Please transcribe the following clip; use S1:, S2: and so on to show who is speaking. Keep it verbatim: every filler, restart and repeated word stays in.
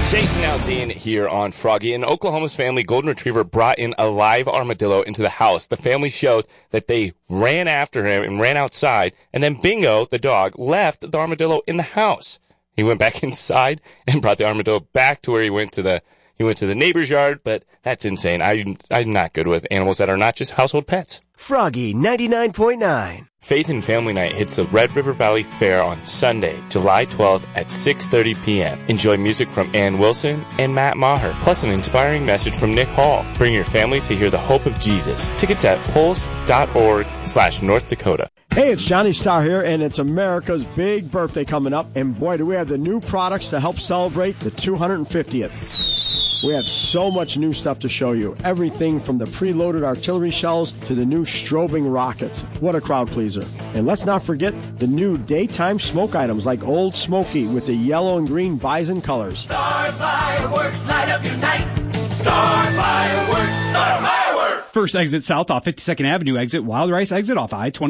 S1: Jason Aldean here on Froggy. An Oklahoma's family golden retriever brought in a live armadillo into the house. The family showed that they ran after him and ran outside, and then Bingo, the dog, left the armadillo in the house. He went back inside and brought the armadillo back to where he went to the he went to the neighbor's yard, but that's insane. I, I'm not good with animals that are not just household pets.
S2: Froggy ninety-nine point nine.
S1: Faith and Family Night hits the Red River Valley Fair on Sunday, July twelfth at six thirty p.m. Enjoy music from Ann Wilson and Matt Maher, plus an inspiring message from Nick Hall. Bring your family to hear the hope of Jesus. Tickets at pulse.org slash North Dakota.
S3: Hey, it's Johnny Starr here, and it's America's big birthday coming up. And boy, do we have the new products to help celebrate the two hundred fiftieth. We have so much new stuff to show you. Everything from the preloaded artillery shells to the new strobing rockets. What a crowd pleaser. And let's not forget the new daytime smoke items like Old Smoky with the yellow and green bison colors.
S4: Star fireworks light up your night. Star fireworks, star fireworks.
S5: First exit south off fifty-second Avenue exit, Wild Rice exit off I twenty.